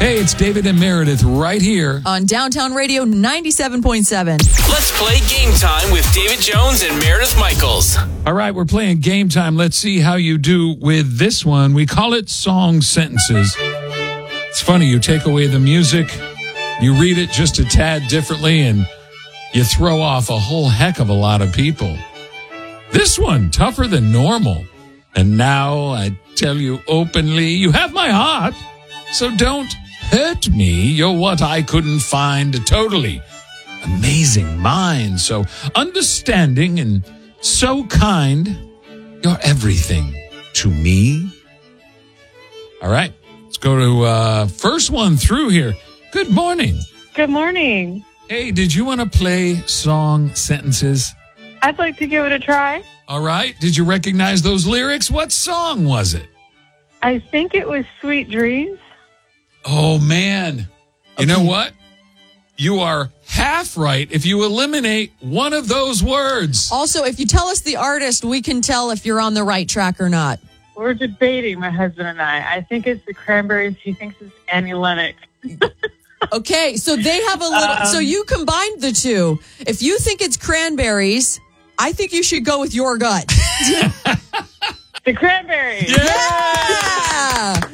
Hey, it's David and Meredith right here on Downtown Radio 97.7. Let's play Game Time with David Jones and Meredith Michaels. All right, we're playing Game Time. Let's see how you do with this one. We call it Song Sentences. It's funny, you take away the music, you read it just a tad differently, and you throw off a whole heck of a lot of people. This one, tougher than normal. And now I tell you openly, you have my heart, so don't hurt me. You're what I couldn't find. A totally amazing mind, so understanding and so kind. You're everything to me. All right, let's go to first one through here. Good morning. Good morning. Hey, did you want to play Song Sentences? I'd like to give it a try. All right. Did you recognize those lyrics? What song was it? I think it was Sweet Dreams. Oh, man. You know what? You are half right if you eliminate one of those words. Also, if you tell us the artist, we can tell if you're on the right track or not. We're debating, my husband and I. I think it's the Cranberries. He thinks it's Annie Lennox. Okay, so they have a little... so you combined the two. If you think it's Cranberries, I think you should go with your gut. The Cranberries. Yeah!